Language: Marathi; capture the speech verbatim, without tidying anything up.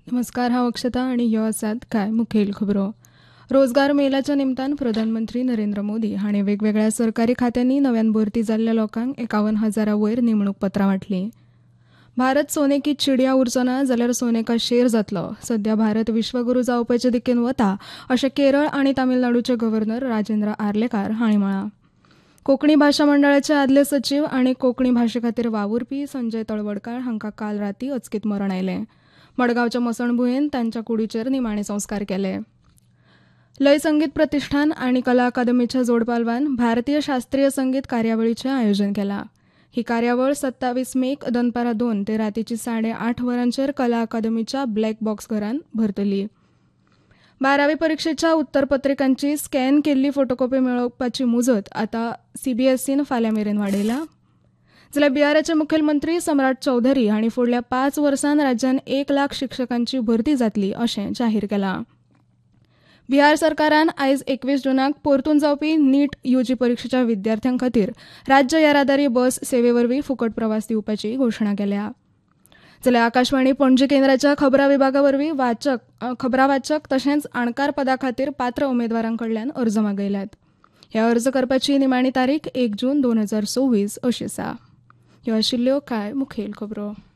नमस्कार, हांव अक्षता आनी ह्यो आसात कांय मुखेल खबरो. रोजगार मेलाच्या निमतान प्रधानमंत्री नरेंद्र मोदी हांणी वेगवेगळ्या सरकारी खात्यांनी नव्यान भरती जाल्ल्या लोकांक एकावन्न हजारा वयर नेमणूक पत्रां वांटलीं. भारत सोने की चिडीया उरचो ना जाल्यार सोने का शेर जातलो. सध्या भारत विश्वगुरू जावपाचे दिकेन वता अशें केरळ आनी तामिळनाडूचे गव्हर्नर राजेंद्र आर्लेकार हांणी म्हळां. कोंकणी भाशा मंडळाचे आदले सचीव आनी कोंकणी भाशे खातीर वावुरपी संजय तळवडकार हांकां काल रातीं अचकीत मरण आयलें. मडगांवच्या मसणभुंयेन तांच्या कुडीचेर निमाणे संस्कार केले. लय संगीत प्रतिश्ठान आनी कला अकादमीच्या जोडपालवान भारतीय शास्त्रीय संगीत कार्यावळीचें आयोजन केलां. ही कार्यावळ सत्तावीस मेक दनपारां दोन ते रातीची साडे आठ वरांचेर कला अकादमीच्या ब्लॅक बॉक्स घरांत भरतली. बारावी परीक्षेच्या उत्तरपत्रिकांची स्कॅन केल्ली फोटोकॉपी मेळोवपाची मुजत आतां सीबीएसईन फाल्यां मेरेन वाडयल्या. जाल्यार बिहाराचे मुखेलमंत्री सम्राट चौधरी हांणी फुडल्या पांच वर्सांत राज्यांत एक लाख शिक्षकांची भरती जातली अशें जाहीर केलां. बिहार सरकारान आयज एकवीस जूनाक परतून जावपी नीट यूजी परीक्षेच्या विद्यार्थ्यां खातीर राज्य येरादारी बस सेवेवरवीं फुकट प्रवास दिवपाची घोशणा केल्या. जाल्यार आकाशवाणी पणजी केंद्राच्या खबरां विभागा वरवीं वाचक खबरां वाचक तशेंच अणकार पदा खातीर पात्र उमेदवारां कडल्यान अर्ज मागयल्यात. हे अर्ज करपाची निमाणी तारीख एक जून दोन हजार सव्वीस अशी आसा. ह्यो आशिल्ल्यो कांय मुखेल खबरो.